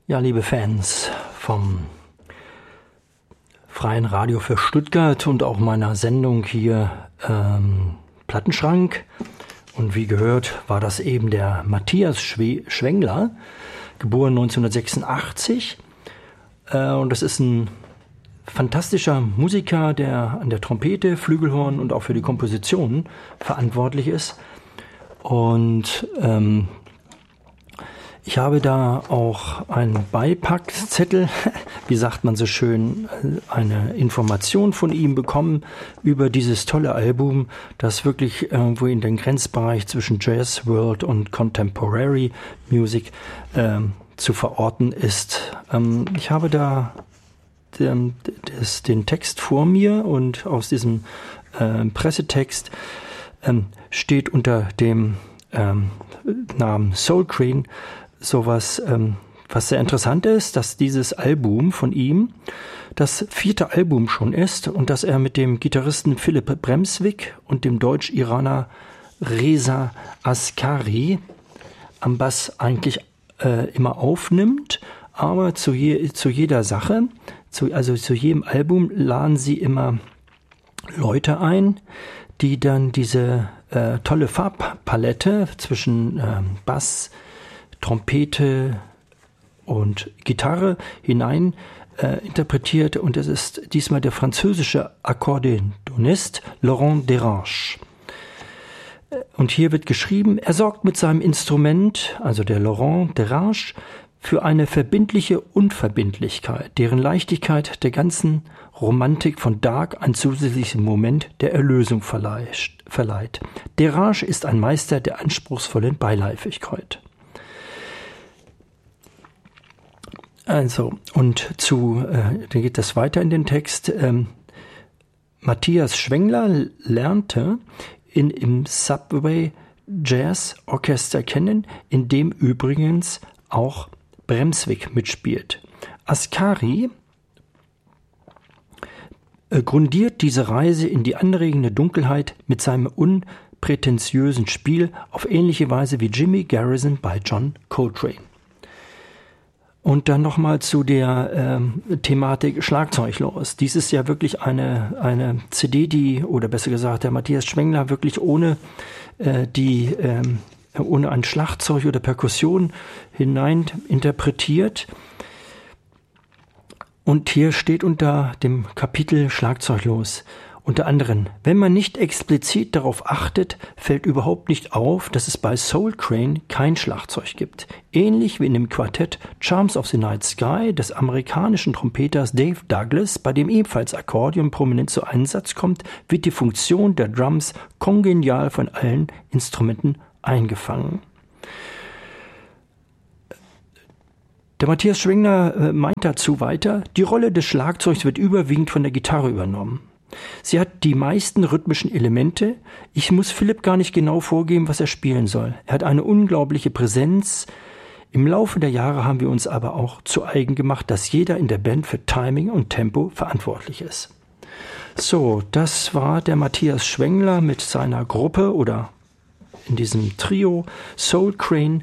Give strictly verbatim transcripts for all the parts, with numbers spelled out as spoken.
Ja, liebe Fans vom Freien Radio für Stuttgart und auch meiner Sendung hier ähm, Plattenschrank. Und wie gehört, war das eben der Matthias Schwe- Schwengler, geboren neunzehnhundertsechsundachtzig. Äh, und das ist ein fantastischer Musiker, der an der Trompete, Flügelhorn und auch für die Kompositionen verantwortlich ist. Und ähm, ich habe da auch einen Beipackzettel, wie sagt man so schön, eine Information von ihm bekommen über dieses tolle Album, das wirklich irgendwo in den Grenzbereich zwischen Jazz, World und Contemporary Music ähm, zu verorten ist. Ähm, ich habe da den, das, den Text vor mir und aus diesem äh, Pressetext ähm, steht unter dem ähm, Namen Soul Crane sowas, ähm, was sehr interessant ist, dass dieses Album von ihm das vierte Album schon ist und dass er mit dem Gitarristen Philipp Bremswig und dem Deutsch-Iraner Reza Askari am Bass eigentlich äh, immer aufnimmt, aber zu, je, zu jeder Sache, zu, also zu jedem Album laden sie immer Leute ein, die dann diese äh, tolle Farbpalette zwischen äh, Bass, Trompete und Gitarre hinein äh, interpretiert, und es ist diesmal der französische Akkordeonist Laurent Derange. Und hier wird geschrieben, er sorgt mit seinem Instrument, also der Laurent Derange, für eine verbindliche Unverbindlichkeit, deren Leichtigkeit der ganzen Romantik von Dark einen zusätzlichen Moment der Erlösung verleiht. Derange ist ein Meister der anspruchsvollen Beiläufigkeit. Also, und zu, äh, dann geht das weiter in den Text. Ähm, Matthias Schwengler lernte in, im Subway Jazz Orchester kennen, in dem übrigens auch Bremswig mitspielt. Askari äh, grundiert diese Reise in die anregende Dunkelheit mit seinem unprätentiösen Spiel auf ähnliche Weise wie Jimmy Garrison bei John Coltrane. Und dann nochmal zu der ähm, Thematik Schlagzeuglos. Dies ist ja wirklich eine, eine C D, die, oder besser gesagt, der Matthias Schwengler wirklich ohne äh, die, ähm, ohne ein Schlagzeug oder Perkussion hinein interpretiert. Und hier steht unter dem Kapitel Schlagzeuglos unter anderem: Wenn man nicht explizit darauf achtet, fällt überhaupt nicht auf, dass es bei Soul Crane kein Schlagzeug gibt. Ähnlich wie in dem Quartett Charms of the Night Sky des amerikanischen Trompeters Dave Douglas, bei dem ebenfalls Akkordeon prominent zu Einsatz kommt, wird die Funktion der Drums kongenial von allen Instrumenten eingefangen. Der Matthias Schwengler meint dazu weiter, die Rolle des Schlagzeugs wird überwiegend von der Gitarre übernommen. Sie hat die meisten rhythmischen Elemente. Ich muss Philipp gar nicht genau vorgeben, was er spielen soll. Er hat eine unglaubliche Präsenz. Im Laufe der Jahre haben wir uns aber auch zu eigen gemacht, dass jeder in der Band für Timing und Tempo verantwortlich ist. So, das war der Matthias Schwengler mit seiner Gruppe oder in diesem Trio Soul Crane.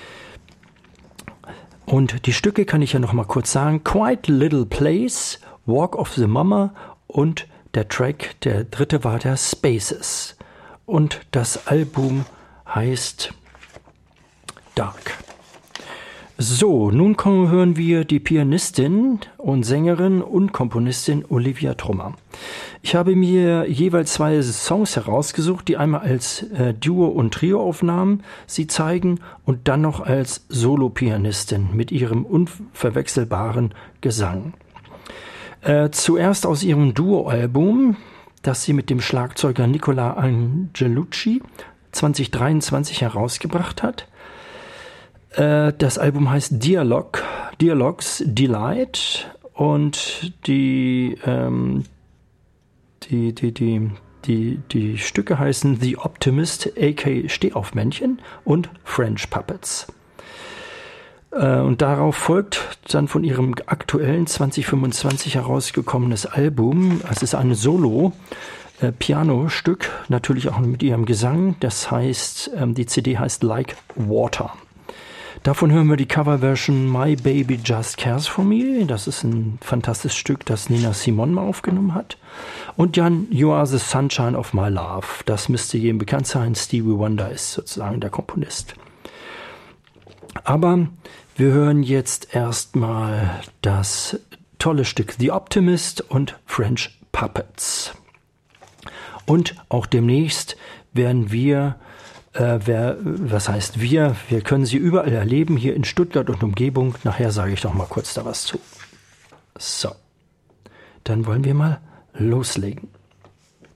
Und die Stücke kann ich ja noch mal kurz sagen. Quiet Little Place, Walk of the Mama und der Track, der dritte war der Spaces. Und das Album heißt Dark. So, nun kommen, hören wir die Pianistin und Sängerin und Komponistin Olivia Trummer. Ich habe mir jeweils zwei Songs herausgesucht, die einmal als äh, Duo- und Trio-Aufnahmen sie zeigen und dann noch als Solo-Pianistin mit ihrem unverwechselbaren Gesang. Äh, zuerst aus ihrem Duo-Album, das sie mit dem Schlagzeuger Nicola Angelucci zwanzig dreiundzwanzig herausgebracht hat. Äh, das Album heißt Dialogue, Dialogues Delight, und die, ähm, die, die, die, die, die Stücke heißen The Optimist, aka Stehaufmännchen, und French Puppets. Und darauf folgt dann von ihrem aktuellen zwanzig fünfundzwanzig herausgekommenes Album. Es ist ein Solo-Piano-Stück, natürlich auch mit ihrem Gesang. Das heißt, die C D heißt Like Water. Davon hören wir die Coverversion My Baby Just Cares For Me. Das ist ein fantastisches Stück, das Nina Simone mal aufgenommen hat. Und dann You Are the Sunshine of My Love. Das müsste jedem bekannt sein. Stevie Wonder ist sozusagen der Komponist. Aber wir hören jetzt erstmal das tolle Stück The Optimist und French Puppets. Und auch demnächst werden wir, äh, wer, was heißt wir, wir können sie überall erleben, hier in Stuttgart und Umgebung. Nachher sage ich doch mal kurz da was zu. So, dann wollen wir mal loslegen.